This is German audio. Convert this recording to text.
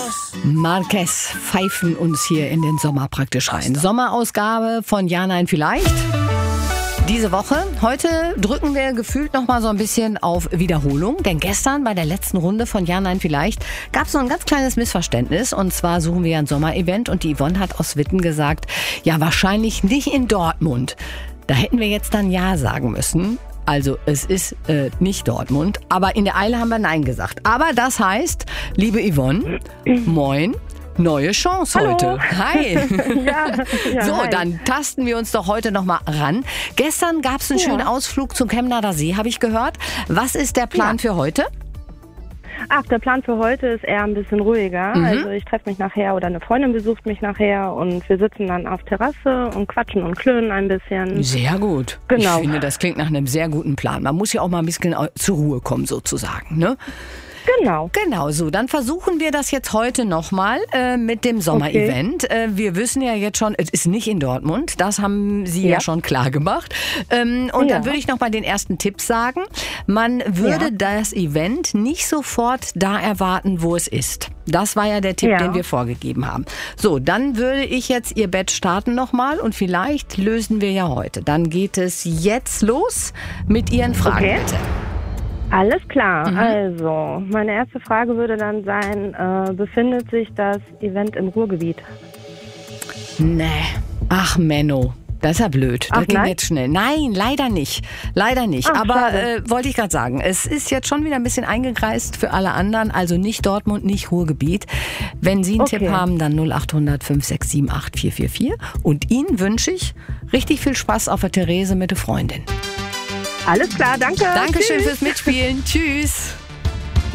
Marquez pfeifen uns hier in den Sommer praktisch rein. Sommerausgabe von Ja, Nein, Vielleicht. Diese Woche. Heute drücken wir gefühlt noch mal so ein bisschen auf Wiederholung. Denn gestern bei der letzten Runde von Ja, Nein, Vielleicht gab es noch ein ganz kleines Missverständnis. Und zwar suchen wir ein Sommerevent und die Yvonne hat aus Witten gesagt, ja wahrscheinlich nicht in Dortmund. Da hätten wir jetzt dann Ja sagen müssen. Also es ist nicht Dortmund, aber in der Eile haben wir Nein gesagt. Aber das heißt, liebe Yvonne, moin, neue Chance Hallo. heute. Hi. Ja, So, hi. dann tasten wir uns doch heute noch mal ran. Gestern gab es einen schönen Ausflug zum Chemnader See, habe ich gehört. Was ist der Plan für heute? Ach, der Plan für heute ist eher ein bisschen ruhiger. Also ich treffe mich nachher oder eine Freundin besucht mich nachher und wir sitzen dann auf Terrasse und quatschen und klönen ein bisschen. Sehr gut. Genau. Ich finde, das klingt nach einem sehr guten Plan. Man muss ja auch mal ein bisschen zur Ruhe kommen sozusagen, ne? Genau. Genau so, dann versuchen wir das jetzt heute nochmal mit dem Sommerevent. Wir wissen ja jetzt schon, es ist nicht in Dortmund, das haben Sie ja schon klar gemacht. Und dann würde ich noch mal den ersten Tipp sagen. Man würde das Event nicht sofort da erwarten, wo es ist. Das war ja der Tipp, den wir vorgegeben haben. So, dann würde ich jetzt Ihr Bett starten nochmal und vielleicht lösen wir ja heute. Dann geht es jetzt los mit Ihren Fragen, bitte. Alles klar. Also, meine erste Frage würde dann sein, befindet sich das Event im Ruhrgebiet? Nee. Ach, Menno. Das ist ja blöd. Das ging nein? jetzt schnell. Nein, leider nicht. Leider nicht. Ach, aber schade. wollte ich gerade sagen, es ist jetzt schon wieder ein bisschen eingekreist für alle anderen. Also nicht Dortmund, nicht Ruhrgebiet. Wenn Sie einen Tipp haben, dann 0800 567 8444. Und Ihnen wünsche ich richtig viel Spaß auf der Therese mit der Freundin. Alles klar, danke. Dankeschön Tschüss. fürs Mitspielen. Tschüss.